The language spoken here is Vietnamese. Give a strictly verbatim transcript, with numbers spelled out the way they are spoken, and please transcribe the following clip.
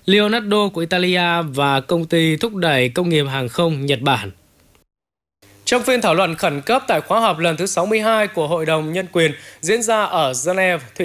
Leonardo của Italia và Công ty Thúc đẩy Công nghiệp Hàng không Nhật Bản. Trong phiên thảo luận khẩn cấp tại khóa họp lần thứ sáu mươi hai của Hội đồng Nhân quyền diễn ra ở Geneva, Thụy